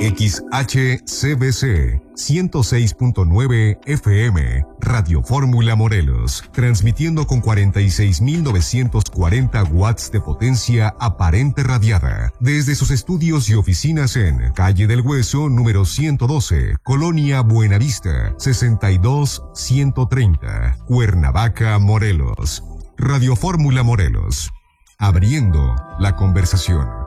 XHCBC 106.9 FM, Radio Fórmula Morelos, transmitiendo con 46.940 watts de potencia aparente radiada, desde sus estudios y oficinas en Calle del Hueso, número 112, Colonia Buenavista, 62130, Cuernavaca, Morelos. Radio Fórmula Morelos, abriendo la conversación.